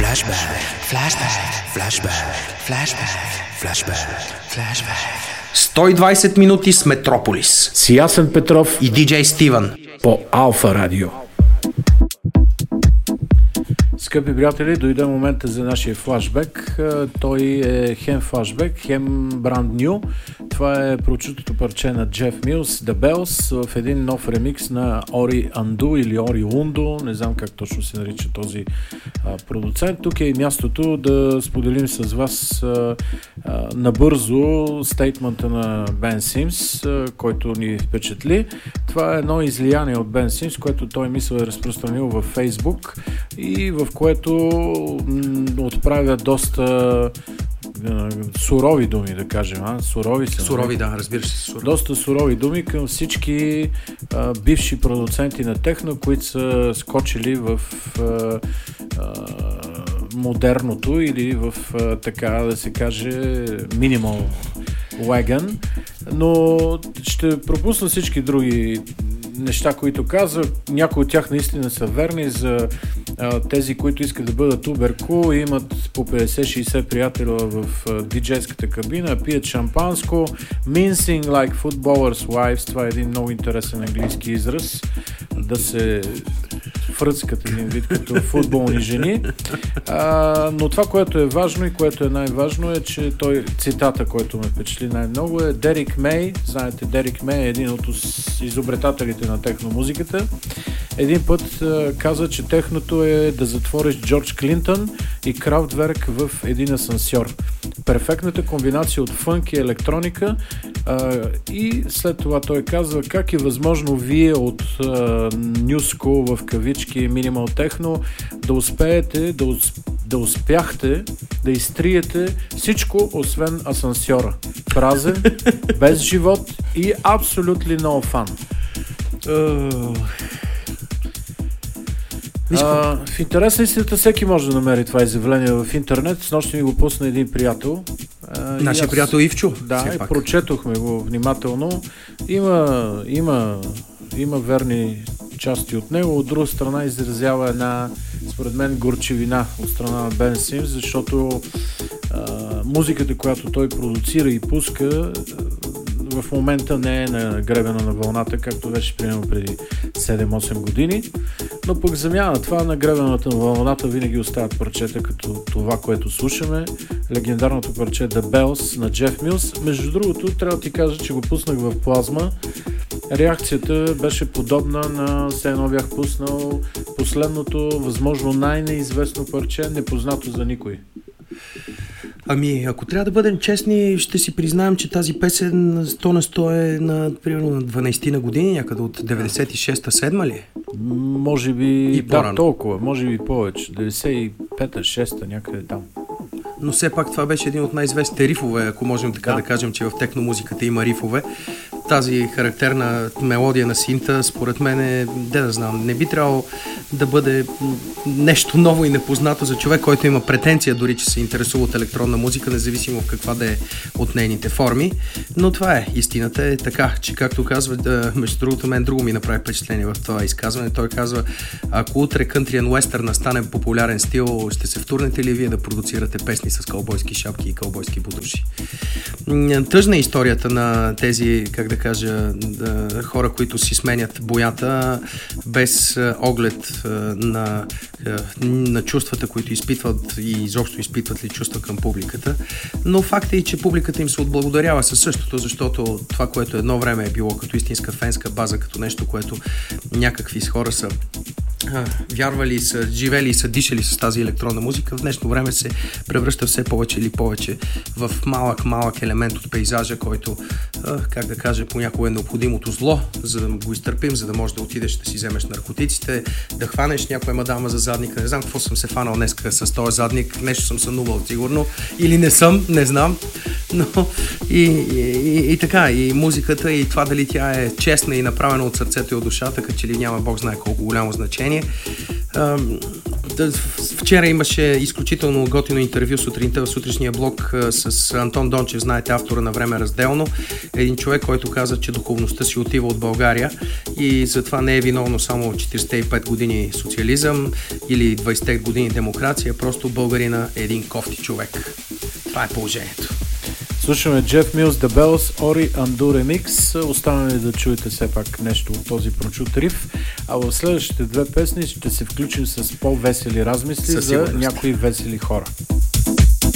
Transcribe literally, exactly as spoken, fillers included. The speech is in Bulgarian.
Flashback, flashback, flashback, flashback, flashback, flashback. сто и двайсет минути с Метрополис. С Ясен Петров и диджей Стивън по Алфа Радио. Скъпи приятели, дойде момента за нашия флашбек. Той е хем флашбек, хем бранд ню. Това е прочутото парче на Jeff Mills, The Bells, в един нов ремикс на Ори Анду или Ори Ундо, не знам как точно се нарича този а, продуцент. Тук е и мястото да споделим с вас а, а, набързо стейтмента на Бен Симс, а, който ни впечатли. Това е едно излияние от Бен Симс, което той мисля е разпространил във Фейсбук и в което м- отправя доста сурови думи, да кажем. А? Сурови са. Сурови, да, разбира се. Сурови. Доста сурови думи към всички а, бивши продуценти на техно, които са скочили в а, а, модерното или в, а, така да се каже, минимал wagon. Но ще пропусна всички други неща, които каза. Някои от тях наистина са верни за а, тези, които искат да бъдат уберко и имат по петдесет-шейсет приятеля в а, диджейската кабина, пият шампанско. Mincing like footballers' wives. Това е един много интересен английски израз. Да се фръцкат един вид като футболни жени. А, но това, което е важно и което е най-важно е, че той, цитата, който ме впечатли най-много е Дерик Мей. Знаете, Дерик Мей е един от изобретателите на техномузиката. Един път а, каза, че техното е да затвориш Джордж Клинтън и Крафтверк в един асансьор. Перфектната комбинация от фънк и електроника, а, и след това той казва как е възможно вие от New School в кавички Minimal Techno да успеете, да, усп... да успяхте да изтриете всичко освен асансьора. Празен, без живот и абсолютно no fun. Uh... А, в интерес на истината всеки може да намери това изявление в интернет. С нощи ми го пусна един приятел. Нашия приятел Ивчо. Да, и прочетохме го внимателно. Има, има, има верни части от него. От друга страна изразява една, според мен, горчевина от страна на Бен Симс, защото а, музиката, която той продуцира и пуска, в момента не е на гребена на вълната, както беше примерно преди седем-осем години, но пък замяна това на гребената на вълната винаги остават парчета като това, което слушаме. Легендарното парче The Bells на Jeff Mills. Между другото, трябва да ти кажа, че го пуснах в плазма. Реакцията беше подобна на все едно бях пуснал последното, възможно най-неизвестно парче, непознато за никой. Ами, ако трябва да бъдем честни, ще си признаем, че тази песен сто на сто е на, примерно, на дванайсет на години, някъде от деветдесет и шеста-седма ли? Може би, и да, толкова, може би повече, деветдесет и пета-шеста, някъде там. Но все пак това беше един от най-известните рифове, ако можем така да, да кажем, че в техномузиката има рифове. Тази характерна мелодия на синта, според мен е, де да знам, не би трябвало да бъде нещо ново и непознато за човек, който има претенция дори, че се интересува от електронна музика, независимо в каква да е от нейните форми. Но това е, истината е така, че както казва, да, между другото, мен друго ми направи впечатление в това изказване. Той казва, ако утре Country and Western стане популярен стил, ще се втурнете ли вие да продуцирате песни с кълбойски шапки и кълбойски бутуши? Тъжна е историята на тези, как да кажа, да, хора, които си сменят боята без оглед на, на чувствата, които изпитват и изобщо изпитват ли чувства към публиката. Но факт е, че публиката им се отблагодарява със същото, защото това, което едно време е било като истинска фенска база, като нещо, което някакви хора са а, вярвали, са живели и са дишали с тази електронна музика, в днешно време се превръща все повече или повече в малък-малък елемент от пейзажа, който, а, как да кажа, понякога е необходимото зло, за да го изтърпим, за да можеш да отидеш да си вземеш наркотиците, да хванеш някоя мадама за задника. Не знам какво съм се фанал днеска с този задник, нещо съм сънувал сигурно, или не съм, не знам, но и, и, и, и така, и музиката, и това дали тя е честна и направена от сърцето и от душата, като че ли няма Бог знае колко голямо значение. вчера имаше изключително готино интервю сутринта в сутрешния блог с Антон Дончев, знаете, автора на Време разделно. Един човек, който каза, че духовността си отива от България и затова не е виновно само четиридесет и пет години социализъм или двайсет години демокрация, просто българина е един кофти човек. Това е положението. Слушаме Jeff Mills, The Bells, Ori Undo Remix. Остана ли да чуете все пак нещо от този прочут риф, а в следващите две песни ще се включим с по-весели размисли за някои весели хора.